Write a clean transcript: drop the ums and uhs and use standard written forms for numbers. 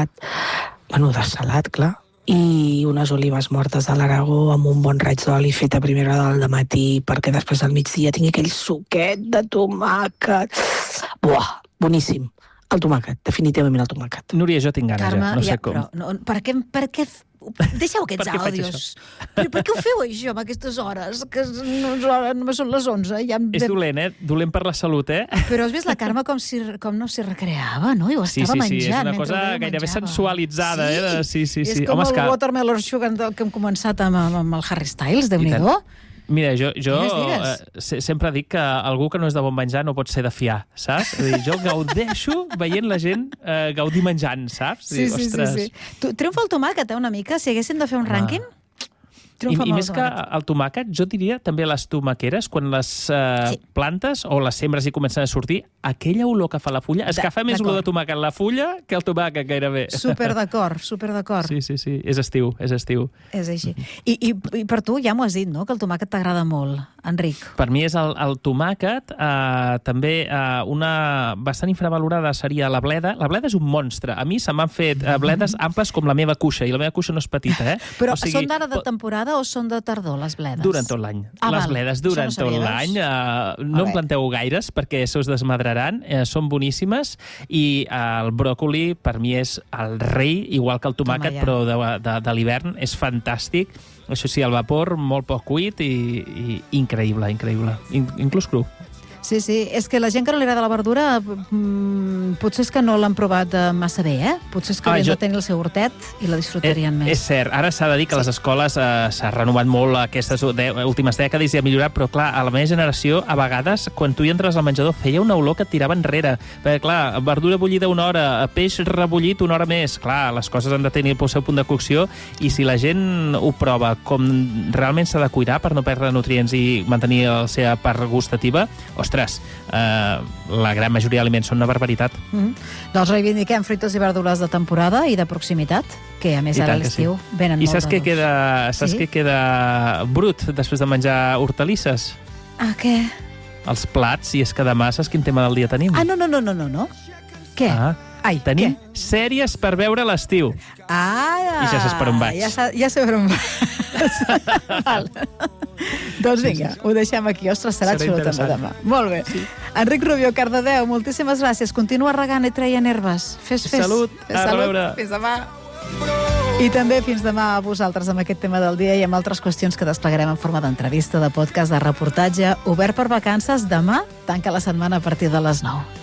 salat, dessalat, clar, i unes olives mortes de l'Aragó amb un bon raig d'oli fet a primera hora del matí perquè després al migdia tingui aquell suquet de tomàquet. Buah, boníssim. El tomàquet, definitivament el tomàquet. Núria, jo tinc ganes, Carme, no sé com. Però, no, per què deixeu aquests àudios? Però per què ho feu això amb aquestes hores? Que només són les 11. És dolent, Dolent per la salut, Però has vist la Carme com no s'hi recreava, no? I ho estava menjant. Sí, és una cosa gairebé sensualitzada, Sí. És com el Watermelon Sugar que hem començat amb el Harry Styles, Déu-n'hi-do. Mira, jo sempre dic que algú que no és de bon menjar no pot ser de fiar, saps? Jo gaudeixo veient la gent gaudir menjant, saps? Sí. Triomfa el tomàquet, una mica? Si haguessin de fer un rànquing? I més que el tomàquet, jo diria també les tomaqueres, quan les plantes o les sembres hi comencen a sortir, aquella olor que fa la fulla, és que fa més olor de tomàquet la fulla que el tomàquet gairebé. Super d'acord. Sí, és estiu. És així. I per tu ja m'ho has dit, no?, que el tomàquet t'agrada molt, Enric. Per mi és el tomàquet, també una bastant infravalorada seria la bleda. La bleda és un monstre. A mi se m'han fet bledes amples com la meva cuixa, i la meva cuixa no és petita, Però són d'ara de temporada o són de tardor, les bledes? Duren tot l'any. Les bledes duren tot l'any. No en planteu gaires perquè se us desmadraran. Són boníssimes. I el bròcoli, per mi, és el rei, igual que el tomàquet, però de l'hivern. És fantàstic. Això sí, el vapor, molt poc cuit i increïble. Inclús cru. Sí, és que la gent que no li agrada la verdura potser és que no l'han provat massa bé, Potser és que haurien de tenir el seu hortet i la disfrutarien més. És cert, ara s'ha de dir que les escoles s'ha renovat molt aquestes últimes dècades i ha millorat, però clar, a la meva generació, a vegades, quan tu hi entres al menjador, feia una olor que et tirava enrere. Perquè clar, verdura bullida una hora, peix rebullit una hora més. Clar, les coses han de tenir el seu punt de cocció i si la gent ho prova com realment s'ha de cuidar per no perdre nutrients i mantenir la seva part gustativa, ostres, la gran majoria d'aliments són una barbaritat. Doncs reivindiquem fruites i verdures de temporada i de proximitat, que a més ara a l'estiu venen molt de gust. I saps què queda brut després de menjar hortalisses? Què? Els plats, i és que demà saps quin tema del dia tenim? No. Què? Tenim sèries per veure a l'estiu. I ja saps per on vaig. Ja sé per on vaig. Doncs vinga, ho deixem aquí. Ostres, serà xulo també demà. Molt bé. Enric Rubio, Cardedeu, moltíssimes gràcies. Continua regant i traient herbes. Fes. Salut. A reveure. Fins demà. I també fins demà a vosaltres amb aquest tema del dia i amb altres qüestions que desplegarem en forma d'entrevista, de podcast, de reportatge. Obert per vacances, demà tanca la setmana a partir de les 9.